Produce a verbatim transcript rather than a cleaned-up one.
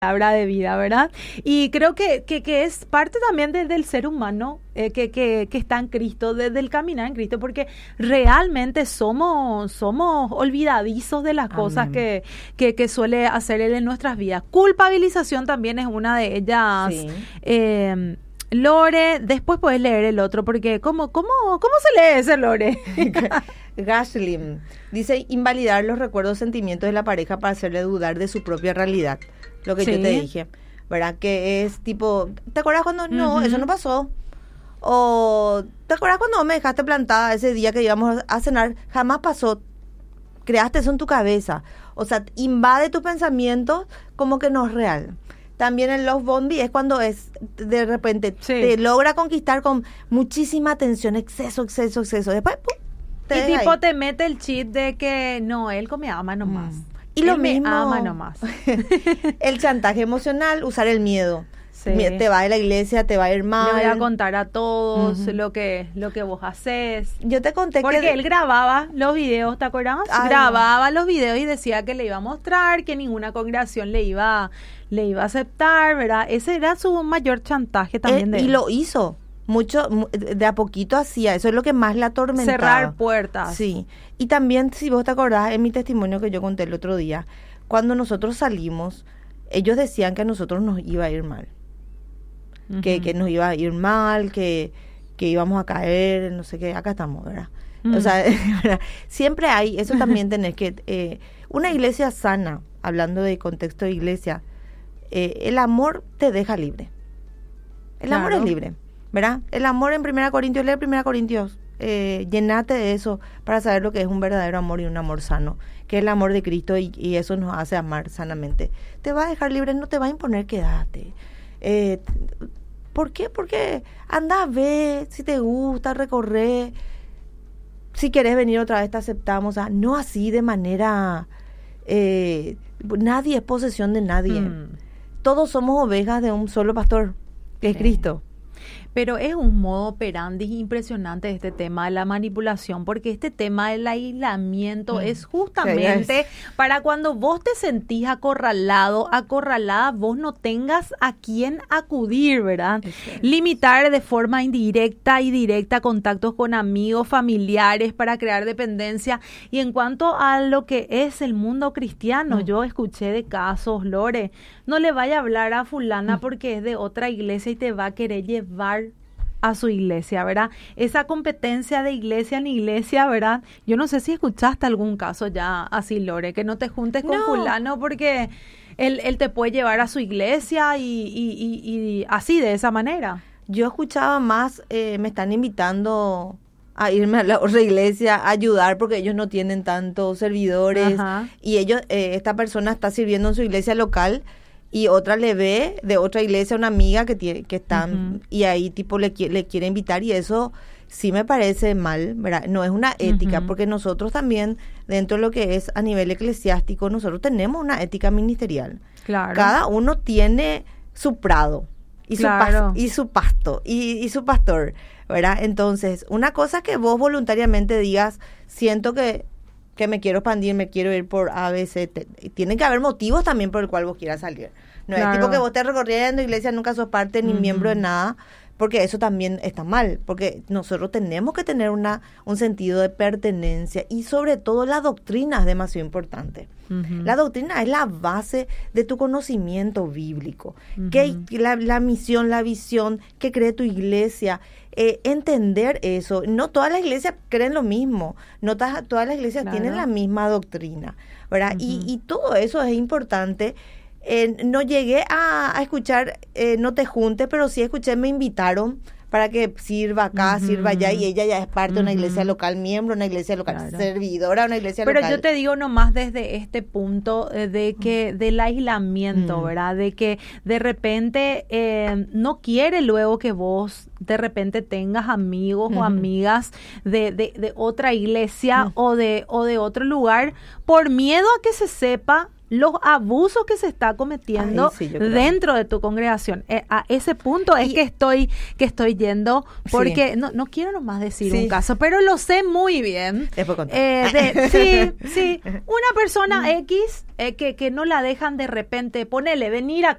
palabra de vida, ¿verdad? Y creo que, que, que es parte también de- del ser humano eh, que, que, que está en Cristo, desde el caminar en Cristo, porque realmente somos, somos olvidadizos de las cosas Amén. que, que, que suele hacer Él en nuestras vidas. Culpabilización también es una de ellas. Sí. Eh, Lore, después puedes leer el otro, porque ¿cómo, cómo, cómo se lee ese Lore? Gashlim dice invalidar los recuerdos, sentimientos de la pareja para hacerle dudar de su propia realidad. Lo que Sí. yo te dije, ¿verdad? Que es tipo, ¿te acuerdas cuando? No, Ujú. eso no pasó. O, ¿te acuerdas cuando me dejaste plantada ese día que íbamos a cenar? Jamás pasó. Creaste eso en tu cabeza. O sea, invade tus pensamientos como que no es real. También el love bombing es cuando es de repente Sí. te logra conquistar con muchísima atención, exceso, exceso, exceso. Después, ¡pum! te Y deja tipo ahí. te mete el chip de que no, él me ama nomás. Mm. Y lo Él me mismo, ama nomás. el chantaje emocional, usar el miedo. Sí. Mi- Te va de la iglesia, te va a ir mal. Le voy a contar a todos Ujú. lo que lo que vos haces. Yo te conté Porque que él grababa los videos, ¿te acuerdas? Ay, grababa los videos y decía que le iba a mostrar, que ninguna congregación le iba, le iba a aceptar, ¿verdad? Ese era su mayor chantaje también eh, de y él. lo hizo. Mucho, mu- de a poquito hacía. Eso es lo que más la atormentaba. Cerrar puertas. Sí. Y también, si vos te acordás, en mi testimonio que yo conté el otro día, cuando nosotros salimos, ellos decían que a nosotros nos iba a ir mal. que, Ujú. que nos iba a ir mal, que, que íbamos a caer, no sé qué, acá estamos, ¿verdad? Mm. O sea, ¿verdad? Siempre hay, eso también tenés que, eh, una iglesia sana, hablando de contexto de iglesia, eh, el amor te deja libre. El amor Claro. es libre, ¿verdad? El amor en Primera Corintios, lee Primera Corintios, eh, llenate de eso para saber lo que es un verdadero amor y un amor sano, que es el amor de Cristo y, y eso nos hace amar sanamente. Te va a dejar libre, no te va a imponer quédate. Eh, ¿Por qué? Porque anda a ver si te gusta, recorrer. Si querés venir otra vez te aceptamos. O sea, no así de manera... eh, nadie es posesión de nadie. Mm. Todos somos ovejas de un solo pastor, que es Sí. Cristo. Pero es un modo operandi impresionante este tema de la manipulación, porque este tema del aislamiento Mm. es justamente para cuando vos te sentís acorralado, acorralada, vos no tengas a quién acudir, ¿verdad? Eso es. Limitar de forma indirecta y directa contactos con amigos, familiares para crear dependencia. Y en cuanto a lo que es el mundo cristiano, Mm. yo escuché de casos, Lore, no le vaya a hablar a fulana porque es de otra iglesia y te va a querer llevar a su iglesia, ¿verdad? Esa competencia de iglesia en iglesia, ¿verdad? Yo no sé si escuchaste algún caso ya así, Lore, que no te juntes con No. fulano porque él, él te puede llevar a su iglesia y, y, y, y así, de esa manera. Yo escuchaba más, eh, me están invitando a irme a la otra iglesia a ayudar porque ellos no tienen tantos servidores. Ajá. Y ellos, eh, esta persona está sirviendo en su iglesia local y otra le ve de otra iglesia una amiga que tiene, que están Ujú. y ahí tipo le, qui- le quiere invitar y eso sí me parece mal, ¿verdad? No es una ética, Ujú. porque nosotros también dentro de lo que es a nivel eclesiástico nosotros tenemos una ética ministerial. Claro. Cada uno tiene su prado y su Claro. pas- y su pasto y, y su pastor, ¿verdad? Entonces, una cosa es que vos voluntariamente digas, siento que que me quiero expandir, me quiero ir por A, B, C. Te- tienen que haber motivos también por el cual vos quieras salir. No Claro. es tipo que vos estés recorriendo iglesia, nunca sos parte ni Ujú. miembro de nada, porque eso también está mal, porque nosotros tenemos que tener una un sentido de pertenencia y sobre todo la doctrina es demasiado importante. Ujú. La doctrina es la base de tu conocimiento bíblico. Ujú. Que la, la misión, la visión que cree tu iglesia, eh, entender eso. No todas las iglesias creen lo mismo, no ta- todas las iglesias Claro. tienen la misma doctrina, ¿verdad? y, Ujú. y todo eso es importante. Eh, no llegué a, a escuchar, eh, no te juntes, pero sí escuché, me invitaron para que sirva acá, Ujú. sirva allá, y ella ya es parte de una Ujú. iglesia local, miembro de una iglesia local, Claro. servidora de una iglesia Pero local. yo te digo nomás desde este punto eh, de que del aislamiento, Mm. ¿verdad? De que de repente eh, no quiere luego que vos de repente tengas amigos Ujú. o amigas de, de, de otra iglesia Mm. o de o de otro lugar, por miedo a que se sepa los abusos que se está cometiendo Ahí sí, yo creo. dentro de tu congregación. Eh, a ese punto es Y- que estoy que estoy yendo, porque Sí. no, no quiero nomás decir Sí. un caso, pero lo sé muy bien. Después contá. Eh, de- sí, sí. Una persona X eh, que, que no la dejan de repente, ponele, venir a,